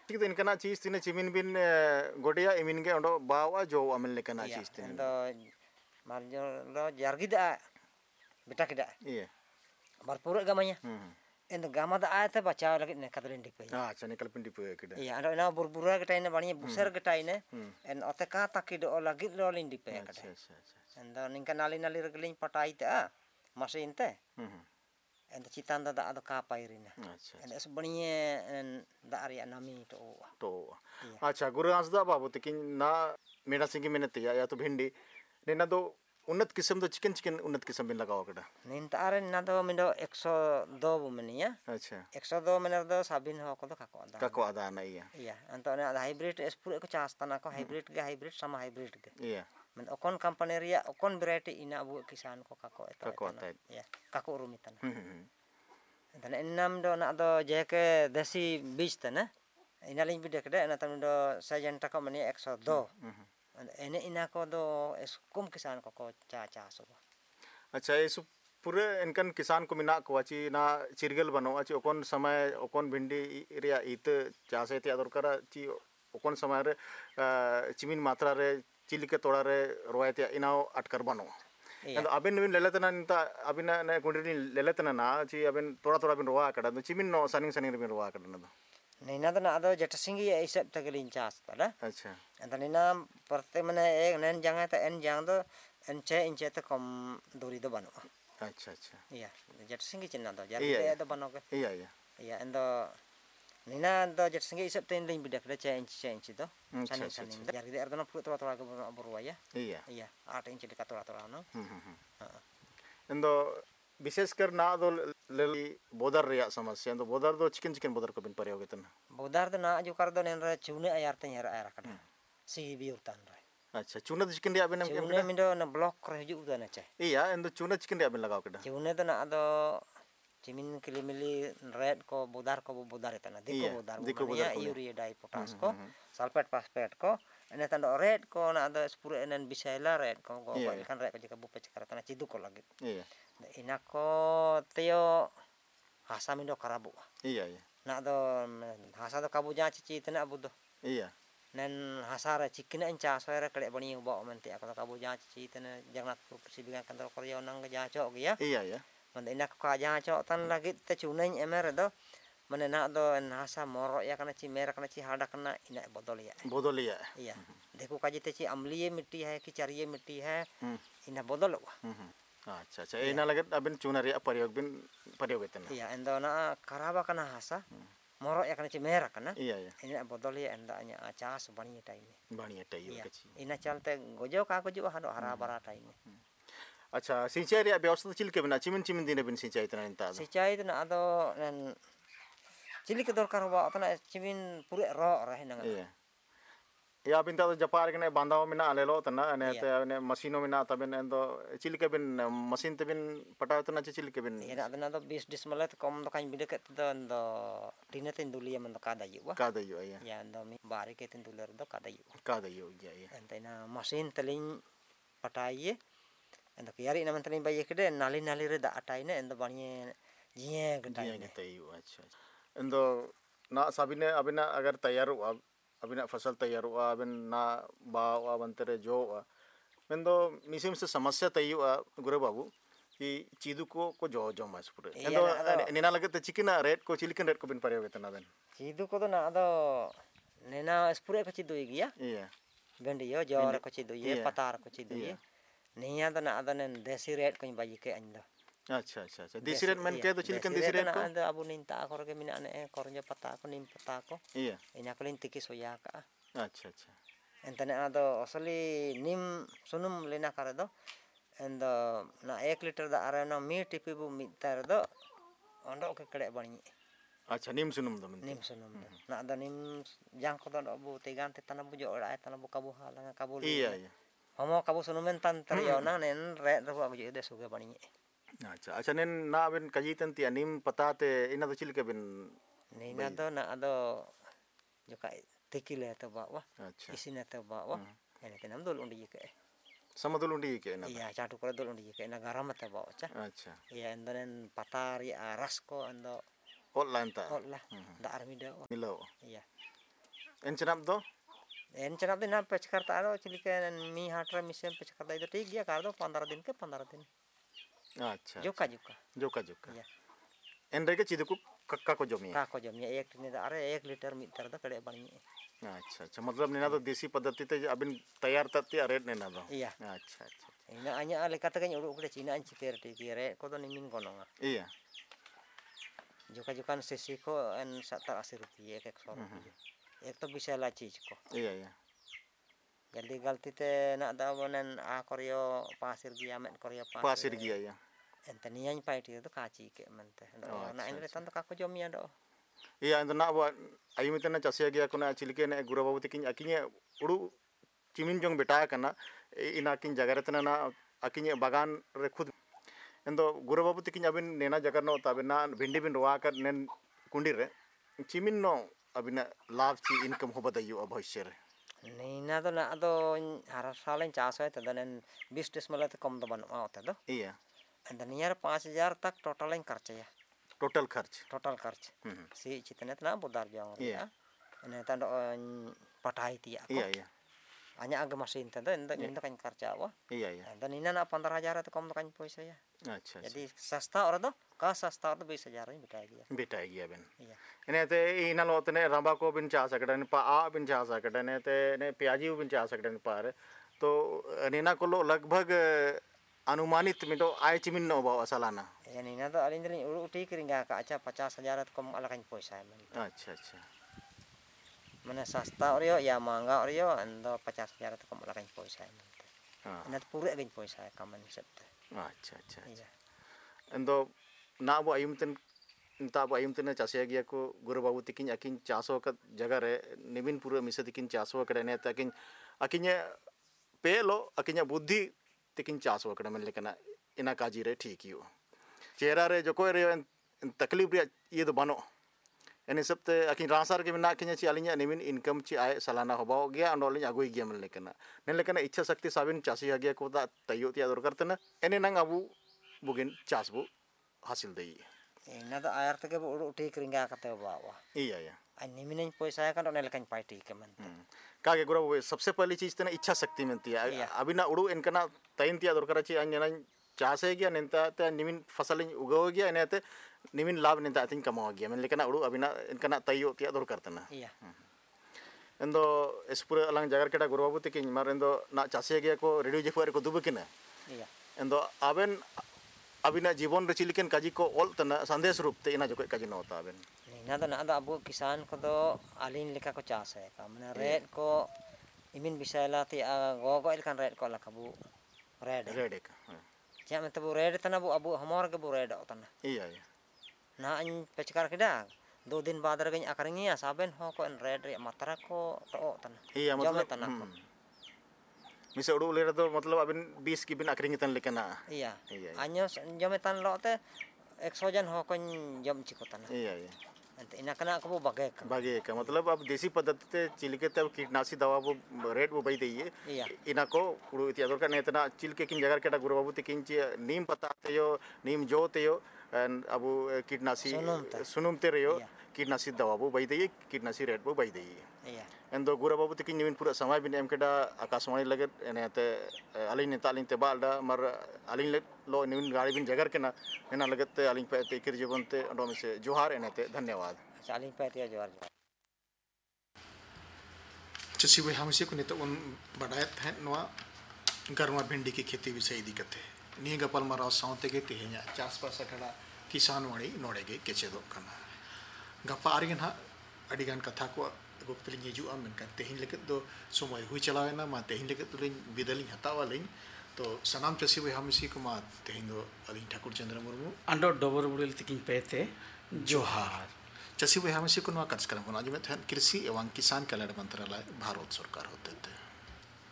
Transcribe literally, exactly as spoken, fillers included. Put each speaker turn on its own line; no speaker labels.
Kita inkana cheese tine cimin bin godia imin ke ondo bawa jo amel lekana cheese tine.
Endo marjo lo jargida beta kida.
Iya.
Barpura gamanya. Endo gama da ayat baca lagi ne kadalin dipe.
Ah, cani kalpin dipe kida.
Iya, ando na burbura kita ini baninya busar kita ini. En oteka takido lagi lo lin dipe kada. Endo ningka nali nali regeling patai ta masih inte. Endo citan da ada kapairina. Endo sebenarnya da area nami to.
To. अच्छा गुरु आंसदा बाबू तकिन ना मेरा सिंगी मैंने तिया या तो भिंडी ने ना तो उन्नत किस्म तो चिकन चिकन उन्नत किस्म बिन लगाओ कड़ा
निंता आरे ना तो मिंडो एक सौ दो बुमनिया
अच्छा
एक सौ दो मिनट दो साबिन हो को तो काको आदा
काको आदा ना iya
iya anto ne ada hybrid espur ko chasta na ko hybrid ge hybrid sama hybrid ge
iya
men okon company ria okon variety ina bu kisan ko kako eta
kako eta
iya kako rumitan dan enam do na do je ke desi beach tana ina lin bide kede na tam do sajen tako mani एक सौ दो ene ina ko do eskum kisan ko ko cha cha so
अच्छा ये पूरे इनकन किसान को मिना को अच्छी ना चिरगल बनो अच्छी ओकन समय ओकन भिंडी रिया इत चासे ते अदर करा ची ओकन समय रे चिमिन मात्रा रे चिल के तोड़ा रे रोयते इनाओ अटकर बनो तो अबिन बिन लेलेतना निता अबिन ने गुंडरी लेलेतना ना ची अबिन थोड़ा थोड़ा बिन रोआ कड़ा तो चिमिन नो सनिंग सनिंग बिन रोआ कड़ा ना
नैना तो ना अदो जटसिंगी ऐसे तगलिन चास तला
अच्छा
अंत नैना परते मने एक नैन जंगा तो एन जंग दो एन चे इंचे तो कम दूरी दो बनो
अच्छा अच्छा
iya जटसिंगी चिन्ना दो jar iya दो बनो के
iya iya
iya endo nina दो जटसिंगी ऐसे तेन लिंग बिदक ले चे इंच चे इंच दो सनी सनी jar दे अर्दना पुरो थोड़ा थोड़ा के बरुआ या
iya
iya आठ इंच का थोड़ा थोड़ा ना
endo विशेषकर ना दो लेली बोदर रिया समस्या तो बोदर दो चिकन चिकन बोदर को बिन परियोग इतना
बोदर तो ना जो कर दो नेन रे चुने आयार ते यार आयार कटा सी भी उतान रे
अच्छा चुना चिकन रिया बिन
चुने मिंदो ना ब्लॉक करे हिजु उदा ना चे
iya endo चुना चिकन रिया बिन लगाओ कड़ा
चुने तो ना दो चिमिन किलिमिली रेड को बोदर को बोदर इतना दिको bother दिको bother urea die potash को सल्फेट फास्फेट को ene tando red ko na ada sepuluh enen bisaila red ko ko kan red ko jika bupe cekara tana cidu ko lagi
iya
ina ko teo hasa mindo karabu
iya iya
na do hasa do kabu ja cici tena abudo
iya
nen hasa ra cikina enca soere kale bani ba menti ako kabu ja cici tena jangat persibigan kantor koryo nang ja cok ya
iya iya
man ina ko ja cok tan lagi te cunen emer do mana nak do nasa morok ya karena ci merah karena ci hada karena ina bodol ya
bodol ya
iya देखो काजी ते ची अम्लीय मिट्टी है कि चरिय मिट्टी है इना बदल हुआ
अच्छा अच्छा इना लगे अबिन चुना रिया प्रयोग बिन प्रयोग इतना
iya endo na karaba kana hasa morok ya kana ci merah kana
iya iya
ina bodol ya enda anya acas bani tai ini
bani tai yo keci
ina chalte gojo ka gojo hado hara bara tai ini
अच्छा सिंचाई रिया व्यवस्था chill के बिना चिमिन चिमिन दिन बिन सिंचाई इतना इंता
सिंचाई तो ना ado चिली के दरकार हुआ अतना चिमिन पूरे रो रहे ना
iya या बिन ता जपार के ने बांधाव मिना आलेलो तना ने ते ने मशीनो मिना तबिन एंदो चिल के बिन मशीन ते बिन पटाव तना चिल के बिन
या अदना तो बीस डिसमले कम तो काइन बिदे के तो एंदो टिने तीन दुलिया मन तो का दायु वा
का दायु या
या एंदो मी बारी के तीन दुलिया दो का दायु
का दायु या या
एंतेना मशीन तलिन पटाइए एंदो कियारी ना मन तलिन बाये के दे नाली नाली रे दा अटाइने एंदो बानिए जिए गटाइने
जिए गटाइयो अच्छा एंदो ना साबिने अबिना अगर तैयार हुआ अबिना फसल तैयार हुआ अबिन ना बावा बंतरे जो मेंदो मिसिम से समस्या तैयार हुआ गुरु बाबू कि चीदू को को जो जो मास पूरे एंदो नेना लगे ते चिकन रेड को चिकन रेड को बिन परियोग इतना बेन
चीदू को तो ना अदो नेना स्पुरे को चिदु गया
iya
bendiyo jor ko cidu ye patar ko cidu ye niya to na adan desi red ko bayi ke ando
अच्छा अच्छा अच्छा देसी रेड मन के तो चिलकन देसी रेड को
ando abu ninta akor ke mina ne kornya pata ko nim pata ko
iya
ina ko lintiki soya ka
अच्छा अच्छा
entane ado asli nim sunum lena kare do endo na एक liter da arena mi tipi bu mitar do ondo ke kede bani
अच्छा नीम सुनुम दो
नीम सुनुम दो ना दा नीम जang ko do bu tegan te tanah bu jo ora tanah bu kabu hala kabu
iya iya
homo kabu sunumen tan teriyo na nen re ro bu jo de suge bani
अच्छा अच्छा नेन ना बिन कजीतन ती नीम पता ते इना तो चिल के बिन
Neena do na ado jo kai tikile to ba wa
अच्छा
isine to ba wa ene tenam dol undi ke
समदुल उंडी के ना
iya chatu ko dol undi ke na garam te ba cha
अच्छा
iya endonen patari aras ko endo
online ta
lah da armida
milo
iya
एनचनाप दो
एनचनाप दिन ना पेचकार तारो chilli के मी हाटर mission पेचकार दाई तो ठीक गया कार दो पंद्रह दिन के पंद्रह दिन
अच्छा
जोका जोका
जोका जोका एन रेगे चिदु को कक्का को जमी
का को जमी एक ने अरे एक लीटर मीटर दा कड़े बणी
अच्छा अच्छा मतलब नेना तो देसी पद्धति ते अबिन तैयार तत्ते रेट नेना दो
iya
अच्छा अच्छा
ina anya ale kata kan uruk kede cina anci ter ti kire ko do nimin gononga
iya
joka jokan sesi ko en satar asir rupiah ek ekso rupiah ek to bisa la chij ko
iya iya
jadi galti te nak da bonen a koryo pasir gi amet koryo
pasir gi ya
entenia ny pai ti to kaci ke mente na ene tanto ka ko jomi ando
iya ento nak buat ayu mitena chasia gi akuna chilike ne gura babu tikin akinya udu चिमिन Jong बेटा कना इन आकिन जगह तना ना आकिन बागान रे खुद एंदो गुरु बाबू तिकिन अबिन नेना जगह नो तबिना भिंडी बिन रोआ कर नेन कुंडी रे चिमिन नो अबिना लाभ ची इनकम हो बदायु भविष्य रे
नेना तो ना तो हर साल चास है तदन बीस डेसिमल तो कम तो बन आवता तो
iya
एंड नियर पाँच हज़ार तक टोटल इन खर्च है
टोटल खर्च
टोटल खर्च सी चितने तना बुदार जाओ
iya
ने तंदो पटाई तिया
iya iya
hanya agak mesin tanda enda enda kan kerja wa
iya iya
dan ini na पंद्रह हज़ार itu kamu kan poisa ya
अच्छा
jadi sasta orang tuh ka sasta orang बीस हज़ार ini beda ya
beda ya ben
iya
ini te ina lo tene ramba ko bin cha sakdan pa a bin cha sakdan te ne प्याजी bin cha sakdan par तो नेना को लो लगभग अनुमानित मिटो आय चिमिन no बा सालाना
ya nina tuh alin alin uti keringa ka aja पचास हज़ार itu kamu ala kan poisa
अच्छा अच्छा
mana sasta oryo ya mangga oryo ando पचास हज़ार itu kamu ala kan poisa ina pura kan poisa kaman septe
अच्छा अच्छा iya endo na bo ayumten इंता अब आयुम तेने चासिया गया को गुरु बाबू तिकिन अकिन चासो का जगह रे निबिन पूरा मिसे तिकिन चासो कड़े ने तकिन अकिन्या पेलो अकिन्या बुद्धि तिकिन चासो कड़े में लेकिन इना काजी रे ठीक ही हो चेहरा रे जो कोई रे तकलीफ रे ये तो बनो यानी सब ते अकिन रासार के बिना अकिन्या ची अलिन्या निबिन इनकम ची आए सालाना हो बाओ गया अंडोलिन अगुई गया में लेकिन ने लेकिन इच्छा शक्ति साबिन चासिया गया को ता तयो तिया दर करते ना एने नंग अबू बुगिन चास बु हासिल दई
ina tuh air tuh ke udah uti keringa kata bawa
iya ya
ini minin poisa kan udah lekan paiti kemen
कागे गुरु सबसे पहली चीज तना इच्छा शक्ति मिलती है अभी ना उड़ू इनका तयन तिया दरकार ची अंजना चासे गया नेता ते निमिन फसल उगाव गया ने ते निमिन लाभ नेता तिन कमाव गया मैं लेकिन उड़ू अभी ना इनका तयो तिया दरकार तना
iya
एंदो इस पूरे अलग जगह केटा गुरु बाबू तिकिन मार एंदो ना चासे गया को रेडियो जेफुआर को दुबकिना
iya
एंदो आबेन अभी ना जीवन रे चिलिकन काजी को ऑल तना संदेश रूप ते इना जो काजी न होता आबेन
ina tuh na ada abu kisan ko do alin leka ko chase ka mana red ko imin bisa la ti go go ilkan red ko la kabu red
red एक
jam itu bu red tana bu abu hamor ke bu red tana
iya iya
na an pechkar keda दो दिन बाद रगन akringi ya saben ho ko en red re matara ko to tana
iya मतलब
tana ko
मिसे उड़ू ले तो मतलब अबिन बीस की बिन अकरिंग तन लेकिन
iya anyo jome tan lo te ekso jan ho ko jom chiko tana
iya iya
ina kana ko bagai ka
बागे का मतलब अब देसी पद्धति ते चिलके तब कीटनाशी दवा वो रेड वो बई दई
iya
इना को उड़ू इति अदर का नेतना चिलके किन जगह केटा गुरु बाबू तिकिन ची नीम पत्ता ते यो नीम जो ते यो अबु कीटनाशी सुनुम ते रयो कीटनाशी दवा वो बई दई कीटनाशी रेड वो बई दई
iya
एंदो गुरु बाबू तिकिन निमिन पूरा समय बिन एम केटा आकाशवाणी लगे एने ते अलिन नेता अलिन ते बालडा मर अलिन लो निमिन गाड़ी बिन जगह केना एना लगत ते अलिन पे ते किर जीवन ते अंडो में से जोहार एने ते धन्यवाद
चालीन पे ते जोहार जोहार
चसी भाई हमसे को नेता उन बढ़ाया है नवा गरमा भिंडी की खेती विषय दी कथे नी गपल मारा साउते के तेह냐 चास पास खड़ा किसान वाणी नोड़ेगे केचे दो कना गपा आरिगन हा अडिगान कथा को गोपतलिन हिजु आमन का तेहिन लेके दो समय हुई चलावेना मा तेहिन लेके तो लिन बिदलिन हतावा लिन तो सनाम चसी भाई हमसी को मा तेहिन दो अलिन ठाकुर चंद्र मुर्मू
अंडो डोबर बुड़िल तिकिन पेते जोहार
चसी भाई हमसी को नवा कार्यक्रम बना जो में कृषि एवं किसान कल्याण मंत्रालय भारत सरकार होते थे।